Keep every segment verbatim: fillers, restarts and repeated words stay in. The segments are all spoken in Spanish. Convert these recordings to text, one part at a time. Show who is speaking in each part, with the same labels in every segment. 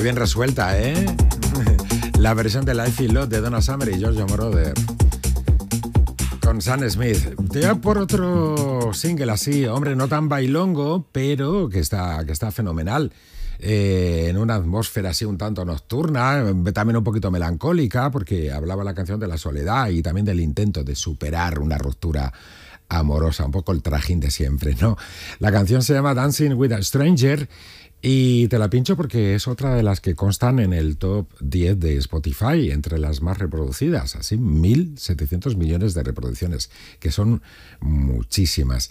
Speaker 1: Qué bien resuelta, ¿eh? La versión de Life is Love de Donna Summer y Giorgio Moroder con Sam Smith. Te voy a por otro single así, hombre, no tan bailongo, pero que está, que está fenomenal. Eh, en una atmósfera así un tanto nocturna, también un poquito melancólica, porque hablaba la canción de la soledad y también del intento de superar una ruptura amorosa, un poco el trajín de siempre, ¿no? La canción se llama Dancing with a Stranger y te la pincho porque es otra de las que constan en el top diez de Spotify, entre las más reproducidas, así mil setecientos millones de reproducciones, que son muchísimas.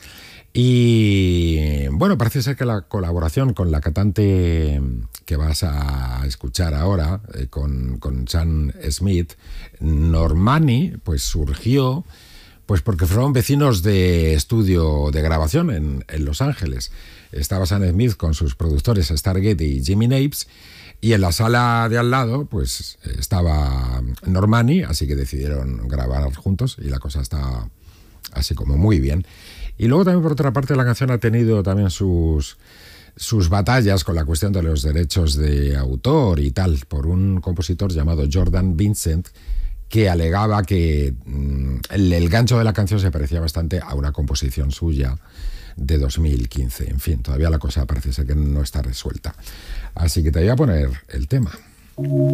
Speaker 1: Y bueno, parece ser que la colaboración con la cantante que vas a escuchar ahora, eh, con, con Sam Smith, Normani, pues surgió pues porque fueron vecinos de estudio de grabación en, en Los Ángeles. Estaba Sam Smith con sus productores Stargate y Jimmy Napes, y en la sala de al lado pues estaba Normani, así que decidieron grabar juntos y la cosa está así como muy bien. Y luego también, por otra parte, la canción ha tenido también sus, sus batallas con la cuestión de los derechos de autor y tal, por un compositor llamado Jordan Vincent, que alegaba que mmm, el, el gancho de la canción se parecía bastante a una composición suya de dos mil quince. En fin, todavía la cosa parece ser que no está resuelta. Así que te voy a poner el tema.